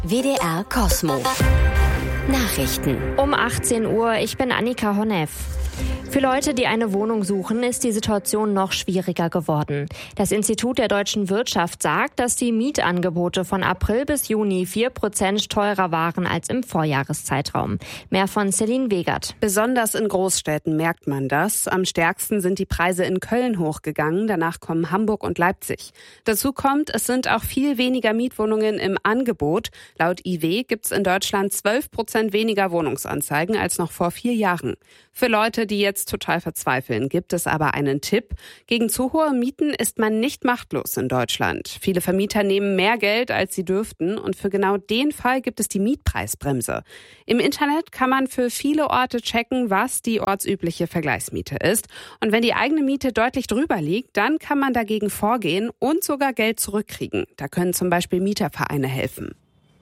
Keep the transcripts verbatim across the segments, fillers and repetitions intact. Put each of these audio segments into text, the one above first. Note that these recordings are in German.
W D R Kosmo. Nachrichten. Um achtzehn Uhr, ich bin Annika Honneff. Für Leute, die eine Wohnung suchen, ist die Situation noch schwieriger geworden. Das Institut der deutschen Wirtschaft sagt, dass die Mietangebote von April bis Juni vier Prozent teurer waren als im Vorjahreszeitraum. Mehr von Celine Wegert. Besonders in Großstädten merkt man das. Am stärksten sind die Preise in Köln hochgegangen. Danach kommen Hamburg und Leipzig. Dazu kommt, es sind auch viel weniger Mietwohnungen im Angebot. Laut I W gibt es in Deutschland zwölf Prozent weniger Wohnungsanzeigen als noch vor vier Jahren. Für Leute, die jetzt total verzweifeln, gibt es aber einen Tipp. Gegen zu hohe Mieten ist man nicht machtlos in Deutschland. Viele Vermieter nehmen mehr Geld, als sie dürften. Und für genau den Fall gibt es die Mietpreisbremse. Im Internet kann man für viele Orte checken, was die ortsübliche Vergleichsmiete ist. Und wenn die eigene Miete deutlich drüber liegt, dann kann man dagegen vorgehen und sogar Geld zurückkriegen. Da können zum Beispiel Mietervereine helfen.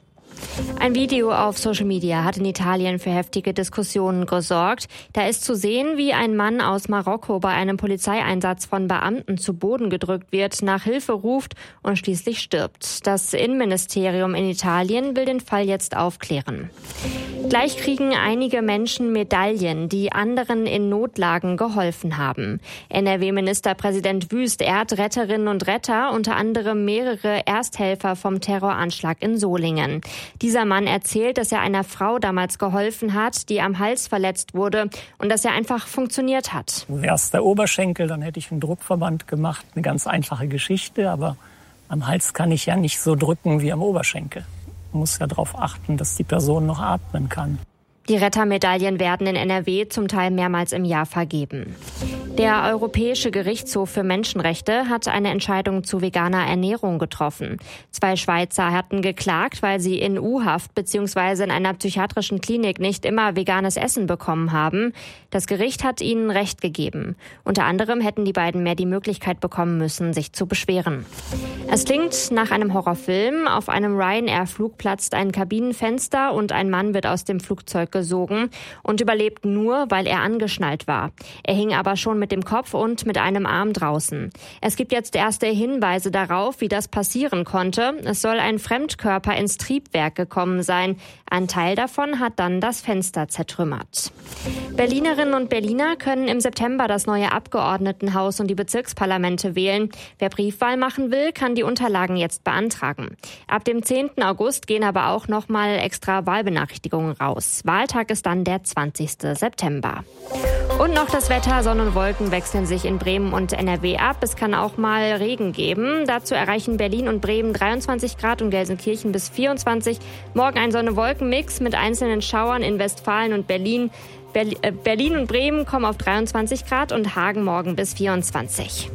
Ein Video auf Social Media hat in Italien für heftige Diskussionen gesorgt. Da ist zu sehen, wie ein Mann aus Marokko bei einem Polizeieinsatz von Beamten zu Boden gedrückt wird, nach Hilfe ruft und schließlich stirbt. Das Innenministerium in Italien will den Fall jetzt aufklären. Gleich kriegen einige Menschen Medaillen, die anderen in Notlagen geholfen haben. N R W-Ministerpräsident Wüst ehrt Retterinnen und Retter, unter anderem mehrere Ersthelfer vom Terroranschlag in Solingen. Dieser Mann erzählt, dass er einer Frau damals geholfen hat, die am Hals verletzt wurde und dass er einfach funktioniert hat. Wäre es der Oberschenkel, dann hätte ich einen Druckverband gemacht. Eine ganz einfache Geschichte, aber am Hals kann ich ja nicht so drücken wie am Oberschenkel. Man muss ja darauf achten, dass die Person noch atmen kann. Die Rettermedaillen werden in N R W zum Teil mehrmals im Jahr vergeben. Der Europäische Gerichtshof für Menschenrechte hat eine Entscheidung zu veganer Ernährung getroffen. Zwei Schweizer hatten geklagt, weil sie in U-Haft bzw. in einer psychiatrischen Klinik nicht immer veganes Essen bekommen haben. Das Gericht hat ihnen Recht gegeben. Unter anderem hätten die beiden mehr die Möglichkeit bekommen müssen, sich zu beschweren. Es klingt nach einem Horrorfilm. Auf einem Ryanair-Flug platzt ein Kabinenfenster und ein Mann wird aus dem Flugzeug gesogen und überlebt nur, weil er angeschnallt war. Er hing aber schon mit dem Kopf und mit einem Arm draußen. Es gibt jetzt erste Hinweise darauf, wie das passieren konnte. Es soll ein Fremdkörper ins Triebwerk gekommen sein. Ein Teil davon hat dann das Fenster zertrümmert. Berlinerinnen und Berliner können im September das neue Abgeordnetenhaus und die Bezirksparlamente wählen. Wer Briefwahl machen will, kann die Unterlagen jetzt beantragen. Ab dem zehnten August gehen aber auch nochmal extra Wahlbenachrichtigungen raus. Wahltag ist dann der zwanzigsten September. Und noch das Wetter. Sonne und Wolken wechseln sich in Bremen und N R W ab. Es kann auch mal Regen geben. Dazu erreichen Berlin und Bremen dreiundzwanzig Grad und Gelsenkirchen bis vierundzwanzig. Morgen ein Sonne-Wolken-Mix mit einzelnen Schauern in Westfalen und Berlin. Berlin und Bremen kommen auf dreiundzwanzig Grad und Hagen morgen bis vierundzwanzig.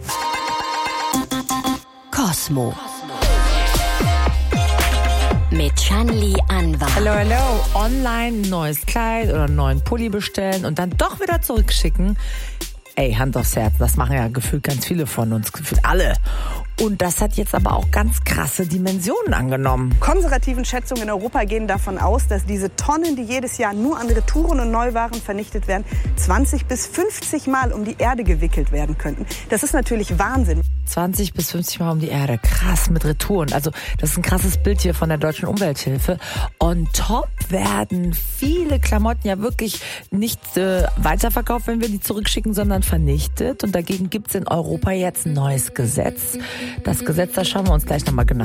Kosmo. Mit Shanli Anwar. Hallo, hallo. Online ein neues Kleid oder einen neuen Pulli bestellen und dann doch wieder zurückschicken. Ey, Hand aufs Herz, das machen ja gefühlt ganz viele von uns, gefühlt alle. Und das hat jetzt aber auch ganz krasse Dimensionen angenommen. Konservativen Schätzungen in Europa gehen davon aus, dass diese Tonnen, die jedes Jahr nur an Retouren und Neuwaren vernichtet werden, zwanzig bis fünfzig Mal um die Erde gewickelt werden könnten. Das ist natürlich Wahnsinn. zwanzig bis fünfzig Mal um die Erde. Krass, mit Retouren. Also das ist ein krasses Bild hier von der Deutschen Umwelthilfe. On top werden viele Klamotten ja wirklich nicht äh, weiterverkauft, wenn wir die zurückschicken, sondern vernichtet. Und dagegen gibt es in Europa jetzt ein neues Gesetz. Das Gesetz, da schauen wir uns gleich nochmal genau